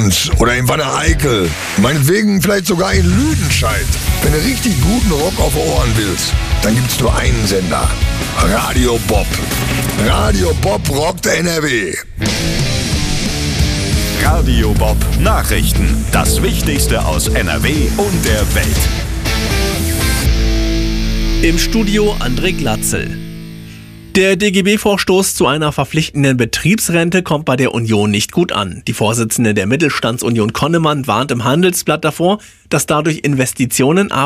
Worms oder in Wanne-Eickel. Meinetwegen vielleicht sogar in Lüdenscheid. Wenn du richtig guten Rock auf Ohren willst, dann gibt's nur einen Sender. Radio Bob. Radio Bob rockt NRW. Radio Bob Nachrichten. Das Wichtigste aus NRW und der Welt. Im Studio André Glatzel. Der DGB-Vorstoß zu einer verpflichtenden Betriebsrente kommt bei der Union nicht gut an. Die Vorsitzende der Mittelstandsunion Connemann warnt im Handelsblatt davor, dass dadurch Investitionen